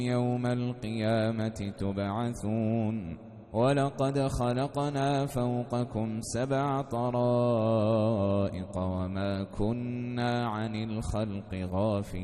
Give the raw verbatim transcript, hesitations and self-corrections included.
يوم القيامة تبعثون ولقد خلقنا فوقكم سبع طرائق وما كنا عن الخلق غافلين